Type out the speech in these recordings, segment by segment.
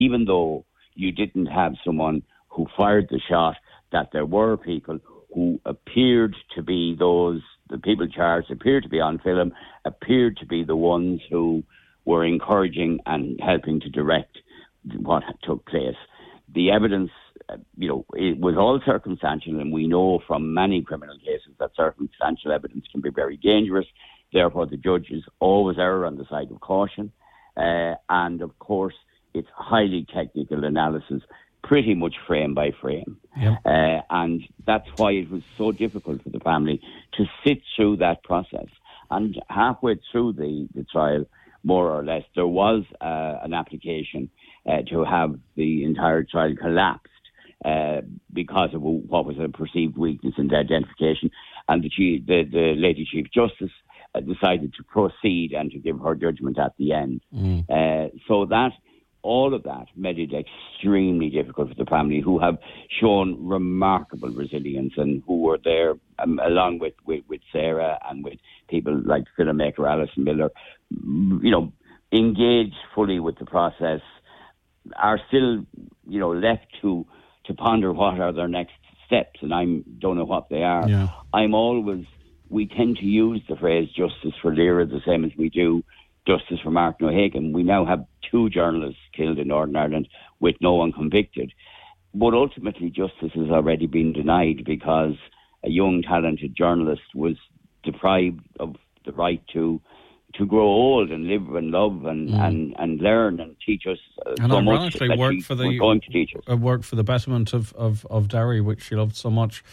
even though you didn't have someone who fired the shot, that there were people who appeared to be the people charged appeared to be on film, appeared to be the ones who were encouraging and helping to direct what took place. The evidence, it was all circumstantial, and we know from many criminal cases that circumstantial evidence can be very dangerous. Therefore, the judges always err on the side of caution. And, of course, it's highly technical analysis, pretty much frame by frame. Yep. And that's why it was so difficult for the family to sit through that process. And halfway through the trial, more or less, there was an application to have the entire trial collapsed because of what was a perceived weakness in the identification. And the Lady Chief Justice decided to proceed and to give her judgment at the end. So that all of that made it extremely difficult for the family, who have shown remarkable resilience and who were there along with Sarah and with people like filmmaker Alison Miller, engaged fully with the process, are still, left to ponder what are their next steps, and I don't know what they are. Yeah. We tend to use the phrase justice for Lyra the same as we do justice for Martin O'Hagan. We now have 2 journalists killed in Northern Ireland with no one convicted. But ultimately, justice has already been denied because a young, talented journalist was deprived of the right to grow old and live and love and learn and teach us so much that she was going to teach us. Worked for the betterment of Derry, which she loved so much.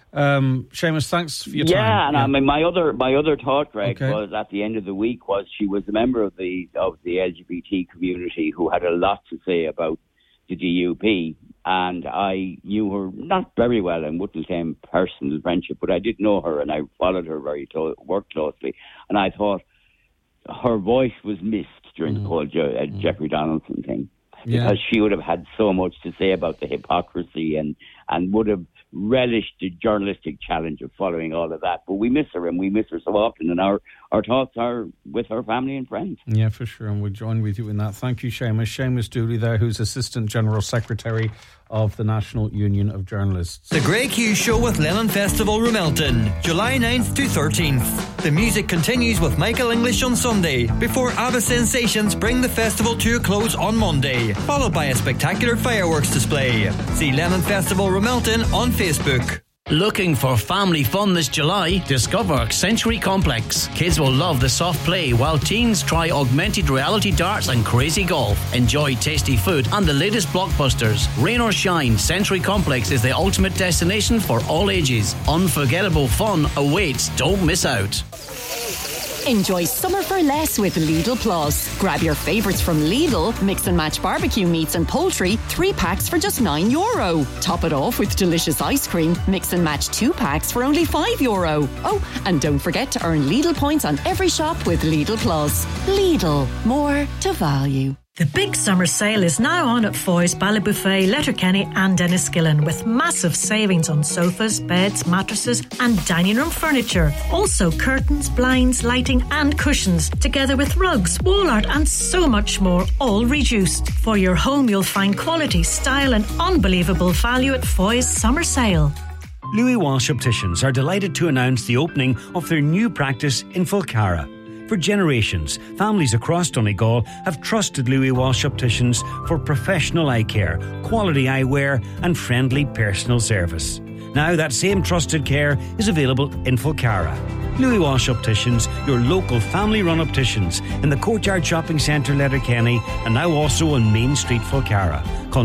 Seamus, thanks for your time. Yeah, and I mean, my other thought, Greg, was at the end of the week was she was a member of the LGBT community who had a lot to say about the DUP, and I knew her not very well and wouldn't claim personal friendship, but I did know her and I followed her worked closely, and I thought her voice was missed during the whole Jeffrey Donaldson thing, because she would have had so much to say about the hypocrisy and would have relished the journalistic challenge of following all of that. But we miss her, and we miss her so often, and our thoughts are with her family and friends. Yeah, for sure, and we'll join with you in that. Thank you, Seamus. Seamus Dooley there, who's Assistant General Secretary of the National Union of Journalists. The Greg Hughes Show with Lennon Festival Ramelton, July 9th to 13th. The music continues with Michael English on Sunday, before ABBA Sensations bring the festival to a close on Monday, followed by a spectacular fireworks display. See Lennon Festival Ramelton on Facebook. Looking for family fun this July? Discover Century Complex. Kids will love the soft play, while teens try augmented reality darts and crazy golf. Enjoy tasty food and the latest blockbusters. Rain or shine, Century Complex is the ultimate destination for all ages. Unforgettable fun awaits. Don't miss out. Enjoy summer for less with Lidl Plus. Grab your favourites from Lidl, mix and match barbecue meats and poultry, 3 packs for just €9. Top it off with delicious ice cream, mix and match 2 packs for only €5. Oh, and don't forget to earn Lidl points on every shop with Lidl Plus. Lidl, more to value. The big summer sale is now on at Foy's, Ballybuffet, Letterkenny and Enniskillen, with massive savings on sofas, beds, mattresses and dining room furniture. Also curtains, blinds, lighting and cushions, together with rugs, wall art and so much more, all reduced. For your home you'll find quality, style and unbelievable value at Foy's summer sale. Louis Walsh Opticians are delighted to announce the opening of their new practice in Fulcara. For generations, families across Donegal have trusted Louis Walsh Opticians for professional eye care, quality eyewear and friendly personal service. Now that same trusted care is available in Fulcara. Louis Walsh Opticians, your local family-run opticians in the Courtyard Shopping Centre, Letterkenny, and now also on Main Street, Fulcara. Call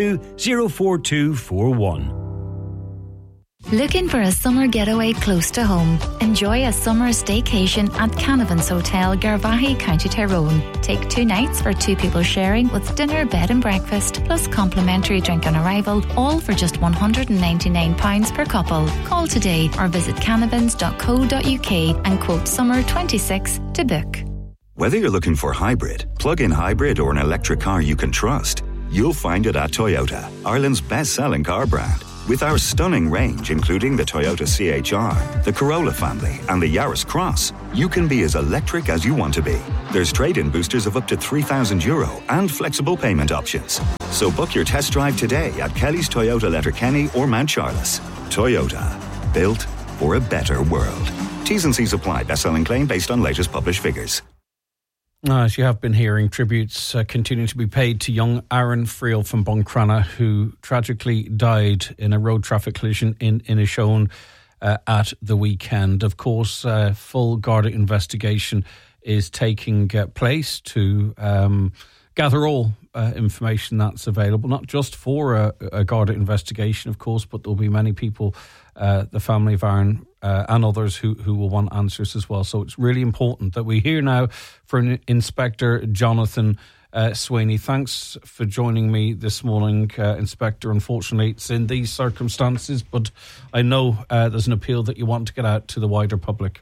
92-04241. Looking for a summer getaway close to home? Enjoy a summer staycation at Canavans Hotel, Garvaghey, County Tyrone. Take 2 nights for 2 people sharing with dinner, bed and breakfast, plus complimentary drink on arrival, all for just £199 per couple. Call today or visit canavans.co.uk and quote Summer 26 to book. Whether you're looking for hybrid, plug-in hybrid or an electric car you can trust, you'll find it at Toyota, Ireland's best-selling car brand. With our stunning range, including the Toyota CHR, the Corolla family, and the Yaris Cross, you can be as electric as you want to be. There's trade-in boosters of up to €3,000 and flexible payment options. So book your test drive today at Kelly's Toyota Letterkenny or Mount Charles. Toyota, built for a better world. T's and C's apply. Best-selling claim based on latest published figures. As you have been hearing, tributes continue to be paid to young Aaron Friel from Buncrana, who tragically died in a road traffic collision in Inishowen at the weekend. Of course, full Garda investigation is taking place to gather all information that's available, not just for a Garda investigation, of course, but there'll be many people, the family of Aaron and others who will want answers as well. So it's really important that we hear now from Inspector Jonathan Sweeney. Thanks for joining me this morning, Inspector. Unfortunately, it's in these circumstances, but I know there's an appeal that you want to get out to the wider public.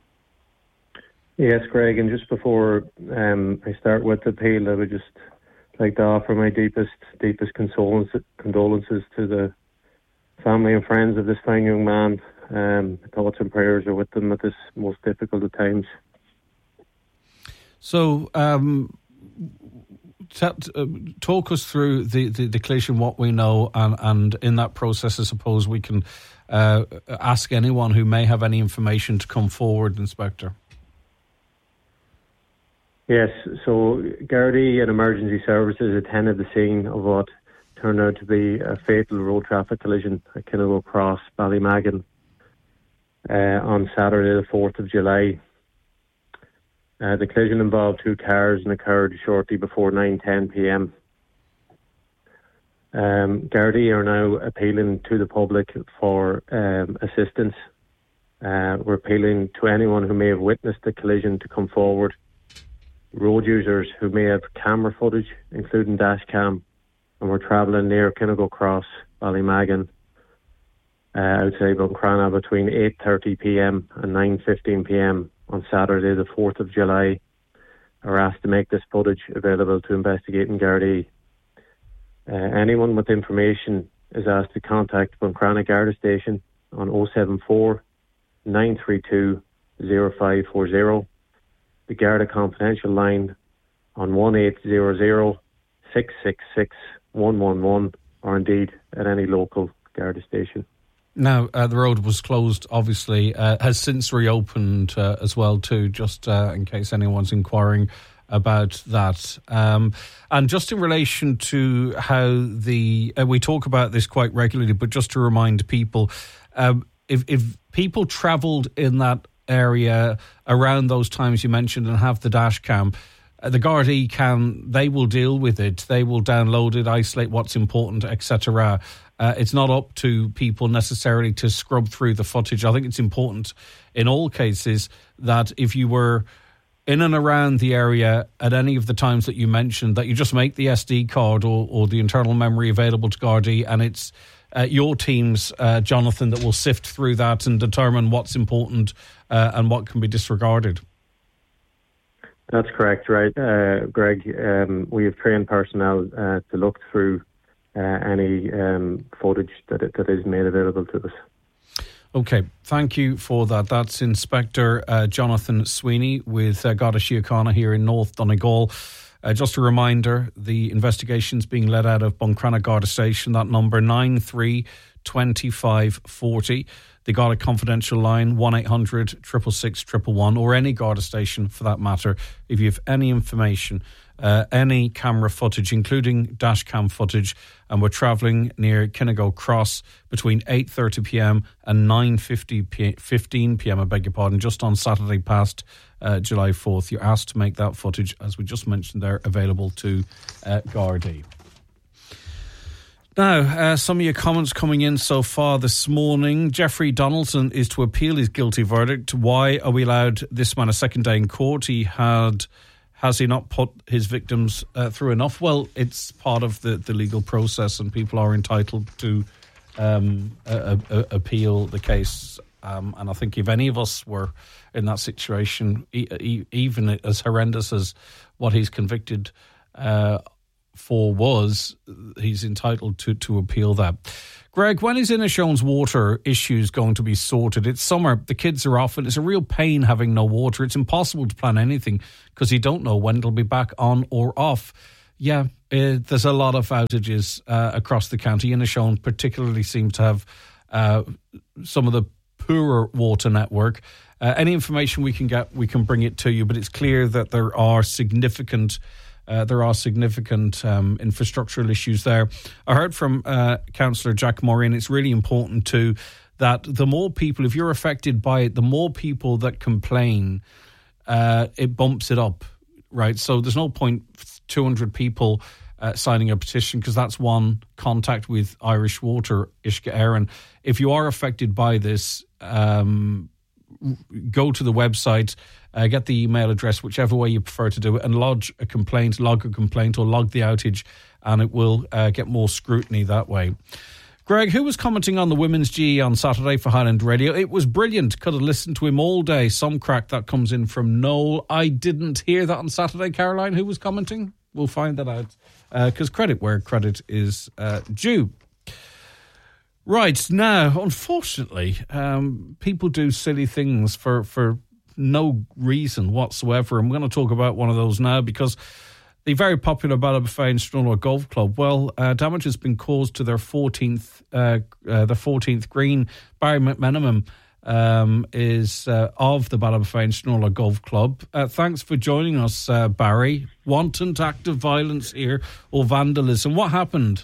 Yes, Greg, and just before I start with the appeal, I would just like to offer my deepest condolences to the family and friends of this fine young man. Thoughts and prayers are with them at this most difficult of times. So, talk us through the collision, what we know, and in that process, I suppose we can ask anyone who may have any information to come forward, Inspector. Yes, so Gardaí and emergency services attended the scene of what turned out to be a fatal road traffic collision at Kinnago Cross, Ballymagan, on Saturday the 4th of July. The collision involved two cars and occurred shortly before 9:10 p.m. Gardaí are now appealing to the public for assistance. We're appealing to anyone who may have witnessed the collision to come forward. Road users who may have camera footage, including dash cam, and were travelling near Kinnago Cross, Ballymagan, outside Buncrana between 8:30 p.m. and 9:15 p.m. on Saturday the 4th of July are asked to make this footage available to investigating Gardaí. Anyone with information is asked to contact Buncrana Garda Station on 074 932 0540, the Garda Confidential line on 1800 666 111, or indeed at any local Garda station. Now, the road was closed, obviously, has since reopened as well too, just in case anyone's inquiring about that. And just in relation to how we talk about this quite regularly, but just to remind people, if people travelled in that area around those times you mentioned and have the dash cam, the Gardaí they will deal with it. They will download it, isolate what's important, etc. It's not up to people necessarily to scrub through the footage. I think it's important in all cases that if you were in and around the area at any of the times that you mentioned, that you just make the SD card or the internal memory available to Gardaí, and it's your teams, Jonathan, that will sift through that and determine what's important and what can be disregarded. That's correct, right, Greg. We have trained personnel to look through any footage that is made available to us. Okay, thank you for that. That's Inspector Jonathan Sweeney with Garda Síochána here in North Donegal. Just a reminder, the investigation's being led out of Buncrana Garda Station, that number 932540. The Garda Confidential line 1800 666 111, or any Garda station for that matter. If you have any information, any camera footage, including dash cam footage, and we're travelling near Kinnago Cross between 8:30 p.m. and 9:15 p.m, I beg your pardon, just on Saturday past July 4th, you're asked to make that footage, as we just mentioned there, available to Gardaí. Now, some of your comments coming in so far this morning. Jeffrey Donaldson is to appeal his guilty verdict. Why are we allowed this man a second day in court? Has he not put his victims through enough? Well, it's part of the legal process, and people are entitled to appeal the case. And I think if any of us were in that situation, even as horrendous as what he's convicted for was, he's entitled to appeal that. Greg, when is Inishowen's water issues going to be sorted? It's summer, the kids are off, and it's a real pain having no water. It's impossible to plan anything because you don't know when it'll be back on or off. Yeah, there's a lot of outages across the county. Inishowen particularly seems to have some of the poorer water network. Any information we can get, we can bring it to you, but it's clear that there are significant infrastructural issues there. I heard from Councillor Jack Maureen, it's really important too that the more people, if you're affected by it, the more people that complain, it bumps it up, right? So there's no point 200 people signing a petition because that's one contact with Irish Water, Uisce Éireann. If you are affected by this, go to the website, get the email address, whichever way you prefer to do it, and log a complaint or log the outage, and it will get more scrutiny that way. Greg, who was commenting on the Women's GE on Saturday for Highland Radio? It was brilliant. Could have listened to him all day. Some crack. That comes in from Noel. I didn't hear that on Saturday. Caroline, who was commenting? We'll find that out because credit where credit is due. Right, now, unfortunately, people do silly things for no reason whatsoever. I'm going to talk about one of those now because the very popular Ballybofey and Strawnor Golf Club, well, damage has been caused to their 14th green. Barry McMenamin is of the Ballybofey and Strawnor Golf Club. Thanks for joining us, Barry. Wanton act of violence here or vandalism. What happened?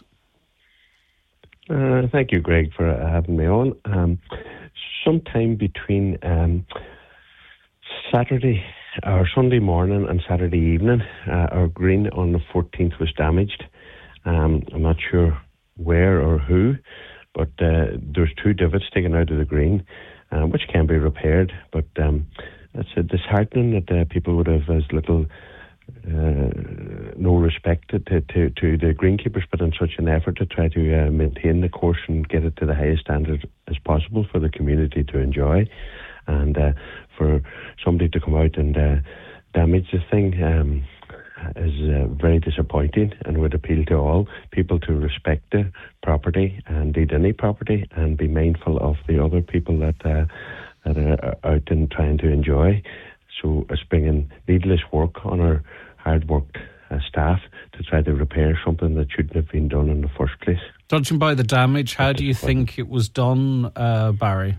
Thank you, Greg, for having me on. Sometime between Saturday or Sunday morning and Saturday evening, our green on the 14th was damaged. I'm not sure where or who, but there's 2 divots taken out of the green, which can be repaired. But it's disheartening that people would have as little no respect to the greenkeepers put in such an effort to try to maintain the course and get it to the highest standard as possible for the community to enjoy, and for somebody to come out and damage the thing is very disappointing, and would appeal to all people to respect the property, and indeed any property, and be mindful of the other people that are out and trying to enjoy. So it's bringing needless work on our hard-worked staff to try to repair something that shouldn't have been done in the first place. Judging by the damage, how do you think it was done, Barry?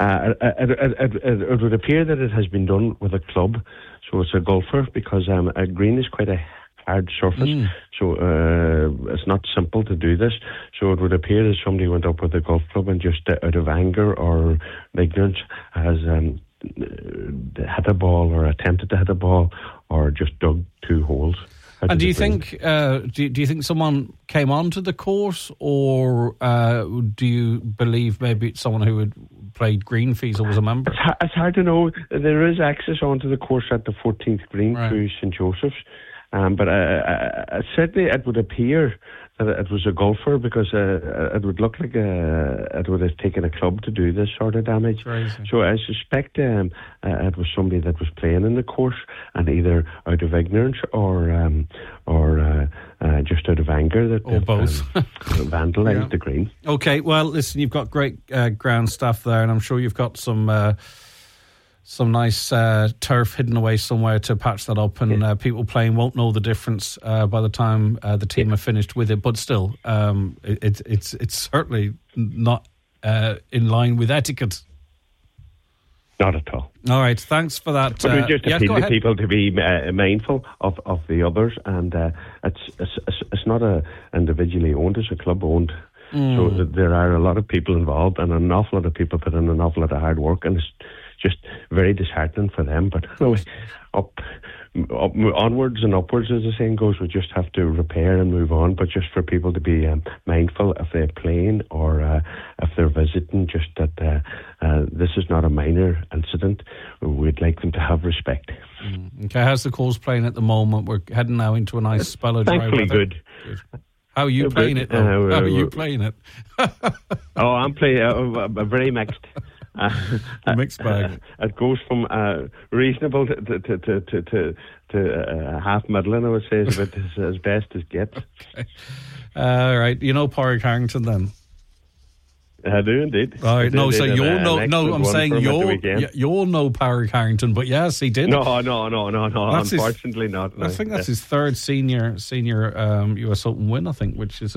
It would appear that it has been done with a club, so it's a golfer, because a green is quite a hard surface, so it's not simple to do this. So it would appear that somebody went up with a golf club and just out of anger or ignorance has hit a ball or attempted to hit a ball or just dug 2 holes. And do you think do you think someone came onto the course, or do you believe maybe it's someone who had played green fees or was a member? It's hard to know. There is access onto the course at the 14th green through St. Joseph's, but certainly it would appear that it was a golfer, because it would look like it would have taken a club to do this sort of damage. So I suspect it was somebody that was playing in the course, and either out of ignorance or just out of anger that or both vandalised the green. Okay, well, listen, you've got great ground staff there, and I'm sure you've got some nice turf hidden away somewhere to patch that up, and people playing won't know the difference by the time the team are finished with it. But still, it's certainly not in line with etiquette. Not at all. All right, thanks for that. But we just appeal to people to be mindful of the others, and it's not individually owned; it's a club owned. So there are a lot of people involved, and an awful lot of people put in an awful lot of hard work, and it's just very disheartening for them. But onwards and upwards, as the saying goes, we just have to repair and move on. But just for people to be mindful if they're playing or if they're visiting, just that this is not a minor incident. We'd like them to have respect. Okay, how's the course playing at the moment? We're heading now into a nice spell of dry weather. Thankfully good. How are you playing it? How are you playing it? I'm playing very mixed. A mixed bag. It goes from reasonable to half middling, I would say, is about as best as gets. Okay. Right, you know Pádraig Harrington then? I do indeed. All right, so you'll know. No, I'm saying you'll know Pádraig Harrington, but yes, he did. No. Unfortunately, not. I think that's his third senior US Open win. I think, which is